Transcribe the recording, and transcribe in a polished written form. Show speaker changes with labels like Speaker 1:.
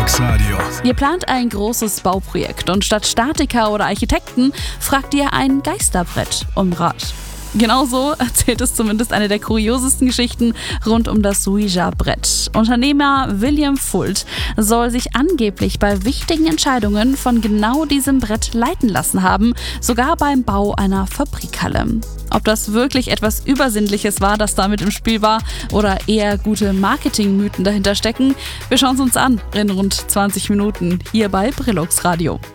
Speaker 1: Brillux Radio.
Speaker 2: Ihr plant ein großes Bauprojekt und statt Statiker oder Architekten fragt ihr ein Geisterbrett um Rat. Genauso erzählt es zumindest eine der kuriosesten Geschichten rund um das Ouija-Brett. Unternehmer William Fult soll sich angeblich bei wichtigen Entscheidungen von genau diesem Brett leiten lassen haben, sogar beim Bau einer Fabrikhalle. Ob das wirklich etwas Übersinnliches war, das damit im Spiel war, oder eher gute Marketingmythen dahinter stecken, wir schauen es uns an in rund 20 Minuten hier bei Brillux Radio.